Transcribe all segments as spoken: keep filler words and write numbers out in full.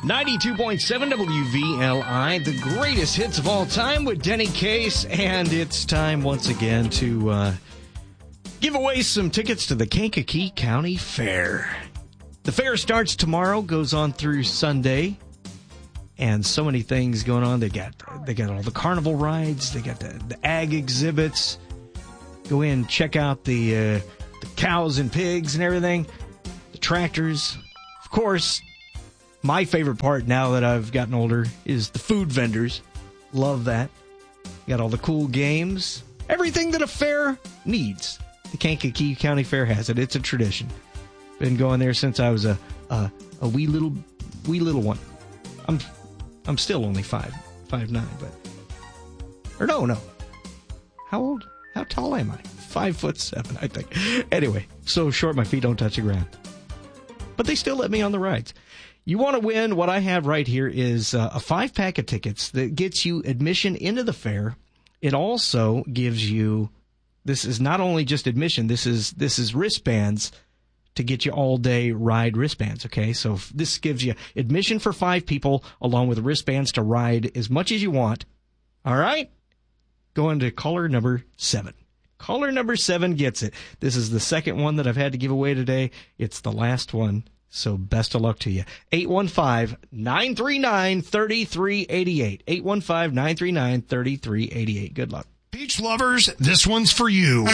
ninety-two point seven W V L I, the greatest hits of all time with Denny Case, and it's time once again to uh, give away some tickets to the Kankakee County Fair. The fair starts tomorrow, goes on through Sunday, and so many things going on. They got they got all the carnival rides, they got the, the ag exhibits. Go in, check out the uh, the cows and pigs and everything, the tractors, of course. My favorite part now that I've gotten older is the food vendors. Love that. Got all the cool games. Everything that a fair needs. The Kankakee County Fair has it. It's a tradition. Been going there since I was a a, a wee little wee little one. I'm I'm still only five five nine, but or no no. How old? How tall am I? Five foot seven, I think. Anyway, so short my feet don't touch the ground. But they still let me on the rides. You want to win, what I have right here is uh, a five-pack of tickets that gets you admission into the fair. It also gives you, this is not only just admission, this is this is wristbands to get you all-day ride wristbands, okay? So this gives you admission for five people along with wristbands to ride as much as you want. All right? Going to caller number seven. Caller number seven gets it. This is the second one that I've had to give away today. It's the last one. So best of luck to you. eight one five, nine three nine, three three eight eight. eight one five, nine three nine, three three eight eight. Good luck. Peach lovers, this one's for you.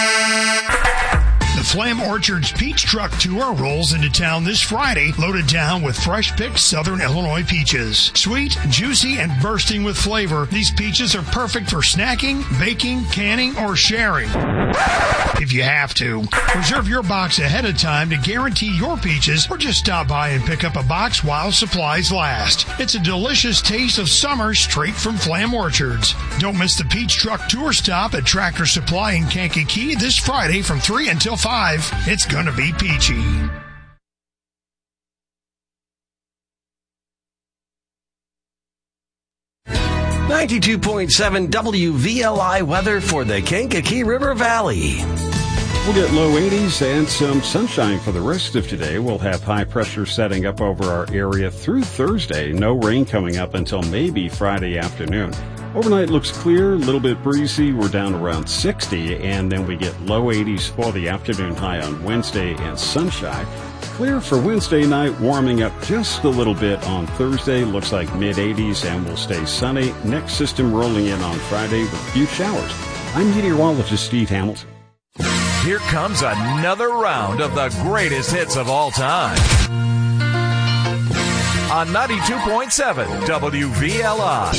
The Flam Orchards Peach Truck Tour rolls into town this Friday, loaded down with fresh-picked Southern Illinois peaches. Sweet, juicy, and bursting with flavor, these peaches are perfect for snacking, baking, canning, or sharing. If you have to. Reserve your box ahead of time to guarantee your peaches, or just stop by and pick up a box while supplies last. It's a delicious taste of summer straight from Flam Orchards. Don't miss the Peach Truck Tour stop at Tractor Supply in Kankakee this Friday from three until five. It's gonna be peachy. ninety-two point seven W V L I weather for the Kankakee River Valley. We'll get low eighties and some sunshine for the rest of today. We'll have high pressure setting up over our area through Thursday. No rain coming up until maybe Friday afternoon. Overnight looks clear, a little bit breezy. We're down around sixty, and then we get low eighties for the afternoon high on Wednesday and sunshine. Clear for Wednesday night, warming up just a little bit on Thursday. Looks like mid eighties, and will stay sunny. Next system rolling in on Friday with a few showers. I'm meteorologist Steve Hamilton. Here comes another round of the greatest hits of all time. On ninety-two point seven W V L I.